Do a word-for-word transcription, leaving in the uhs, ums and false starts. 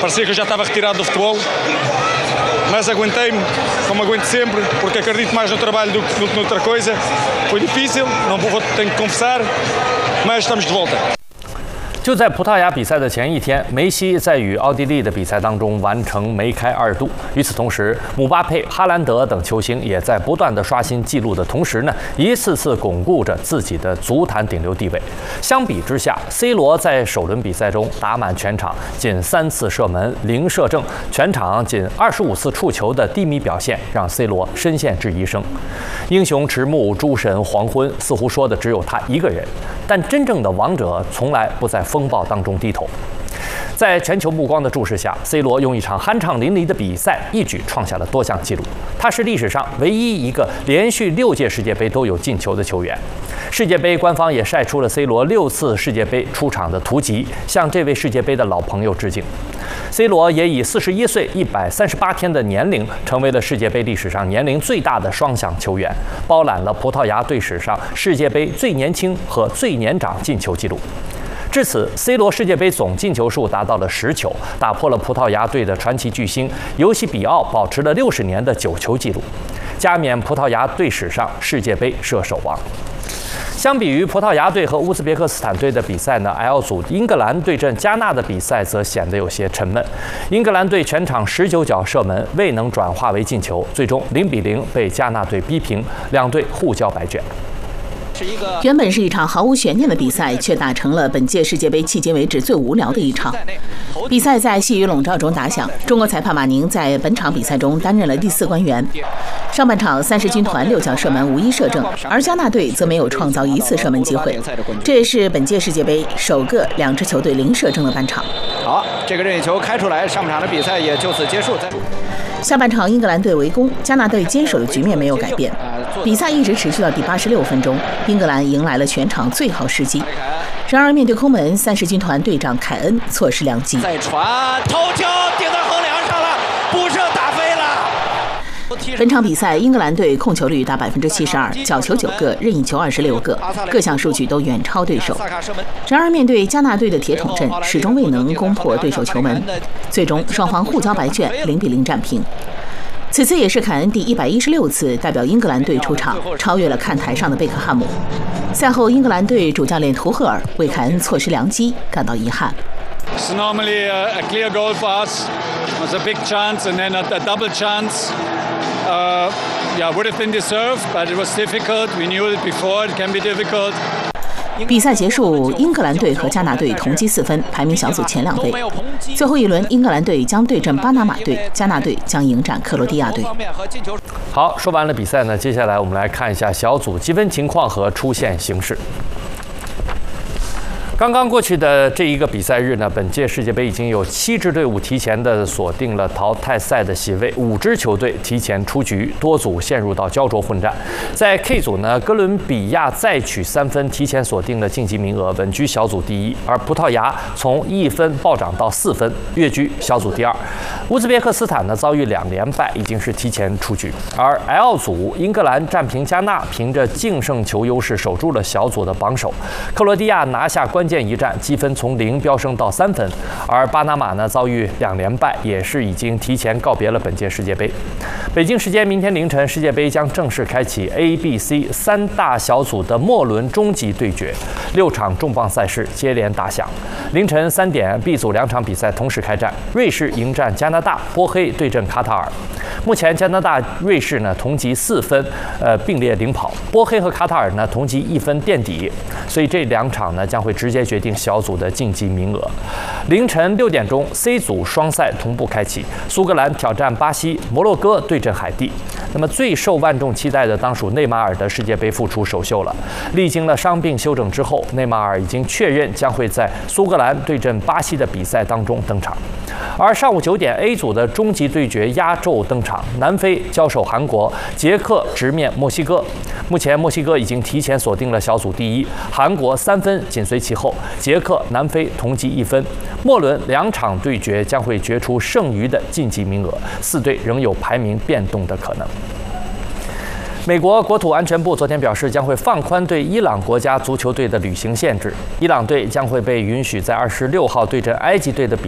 parecia que eu já estava retirado do futebol, mas aguentei-me, como aguento sempre, porque acredito mais no trabalho do que noutra coisa. Foi difícil, não vou, tenho que confessar, mas estamos de volta. 就在葡萄牙比赛的前一天，梅西在与奥地利的比赛当中完成梅开二度。与此同时，姆巴佩、哈兰德等球星也在不断的刷新纪录的同时呢，一次次巩固着自己的足坛顶流地位。相比之下 ，C 罗在首轮比赛中打满全场，仅三次射门，零射正，全场仅二十五次触球的低迷表现，让 C 罗深陷质疑声。英雄迟暮，诸神黄昏，似乎说的只有他一个人。但真正的王者从来不在风暴当中低头。在全球目光的注视下 ，C 罗用一场酣畅淋漓的比赛，一举创下了多项纪录。他是历史上唯一一个连续六届世界杯都有进球的球员。世界杯官方也晒出了 C 罗六次世界杯出场的图集，向这位世界杯的老朋友致敬。C 罗也以四十一岁一百三十八天的年龄，成为了世界杯历史上年龄最大的双响球员，包揽了葡萄牙队史上世界杯最年轻和最年长进球纪录。至此 ，C 罗世界杯总进球数达到了十球，打破了葡萄牙队的传奇巨星尤西比奥保持了六十年的九球纪录，加冕葡萄牙队史上世界杯射手王。相比于葡萄牙队和乌兹别克斯坦队的比赛呢 ，L 组英格兰对阵加纳的比赛则显得有些沉闷。英格兰队全场十九脚射门未能转化为进球，最终零比零被加纳队逼平，两队互交白卷。 原本是一场毫无悬念的比赛，却打成了本届世界杯迄今为止最无聊的一场。比赛在细雨笼罩中打响，中国裁判马宁在本场比赛中担任了第四官员。上半场三狮军团六脚射门无一射正，而加纳队则没有创造一次射门机会，这也是本届世界杯首个两支球队零射正的半场。 好，这个任意球开出来，上半场的比赛也就此结束。 下半场英格兰队围攻，加纳队坚守的局面没有改变，比赛一直持续到第八十六分钟，英格兰迎来了全场最好时机。然而面对空门，三狮军团队长凯恩错失良机。 再传头球顶到横梁上了，补射打飞了。 本场比赛，英格兰队控球率达百分之七十二，角球九个，任意球二十六个，各项数据都远超对手。然而，面对加纳队的铁桶阵，始终未能攻破对手球门，最终双方互交白卷，零比零战平。此次也是凯恩第一百一十六次代表英格兰队出场，超越了看台上的贝克汉姆。赛后，英格兰队主教练图赫尔为凯恩错失良机感到遗憾。 It's normally a, a clear goal for us. It was a big chance and then a, a double chance. Uh, yeah, would have been deserved, but it was difficult. We knew it before. It can be difficult. 比赛结束，英格兰队和加纳队同积四分，排名小组前两位。最后一轮，英格兰队将对阵巴拿马队，加纳队将迎战克罗地亚队。 好，说完了比赛呢，接下来我们来看一下小组积分情况和出线形势。刚刚过去的这一个比赛日呢，本届世界杯已经有七支队伍提前的锁定了淘汰赛的席位，五支球队提前出局，多组陷入到焦灼混战。在 K 组呢，哥伦比亚再取三分，提前锁定了晋级名额，稳居小组第一；而葡萄牙从一分暴涨到四分，跃居小组第二。乌兹别克斯坦呢遭遇两连败，已经是提前出局。而 L 组，英格兰战平加纳，凭着净胜球优势守住了小组的榜首。克罗地亚拿下关键一战，积分从零飙升到三分，而巴拿马呢遭遇两连败，也是已经提前告别了本届世界杯。北京时间明天凌晨，世界杯将正式开启 A、B、C 三大小组的末轮终极对决，六场重磅赛事接连打响。凌晨三点 ，B 组两场比赛同时开战，瑞士迎战加拿大，波黑对阵卡塔尔。目前加拿大、瑞士呢同积四分，呃并列领跑；波黑和卡塔尔呢同积一分垫底，所以这两场呢将会直接决定小组的晋级名额。凌晨六点钟 ，C 组双赛同步开启，苏格兰挑战巴西，摩洛哥对阵海地。那么最受万众期待的当属内马尔的世界杯复出首秀了。历经了伤病休整之后，内马尔已经确认将会在苏格兰对阵巴西的比赛当中登场。而上午九点 ，A 组的终极对决压轴登场，南非交手韩国，捷克直面墨西哥。目前墨西哥已经提前锁定了小组第一，韩国三分紧随其后，捷克、南非同积一分。末轮两场对决将会决出剩余的晋级名额，四队仍有排名变动的可能。美国国土安全部昨天表示，将会放宽对伊朗国家足球队的旅行限制，伊朗队将会被允许在二十六号对阵埃及队的比